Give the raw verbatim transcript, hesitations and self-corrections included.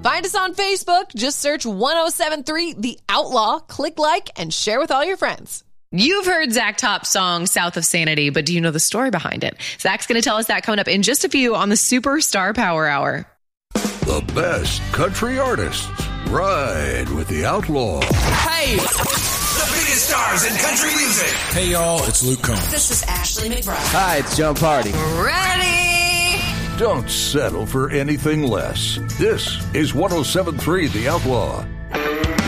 Find us on Facebook. Just search one oh seven three The Outlaw. Click like and share with all your friends. You've heard Zach Top's song, South of Sanity, but do you know the story behind it? Zach's going to tell us that coming up in just a few on the Superstar Power Hour. The best country artists ride with The Outlaw. Hey! The biggest stars in country music. Hey, y'all, it's Luke Combs. This is Ashley McBride. Hi, it's John Party. Ready? Don't settle for anything less. This is one oh seven three The Outlaw.